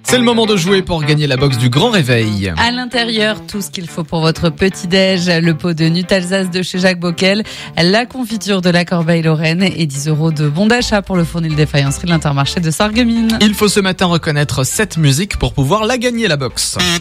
C'est le moment de jouer pour gagner la box du Grand Réveil. À l'intérieur, tout ce qu'il faut pour votre petit-déj, le pot de Nut Alsace de chez Jacques Bockel, la confiture de la Corbeille-Lorraine et 10 € de bon d'achat pour le fournil des faïenceries de l'Intermarché de Sarreguemines. Il faut ce matin reconnaître cette musique pour pouvoir la gagner, la box.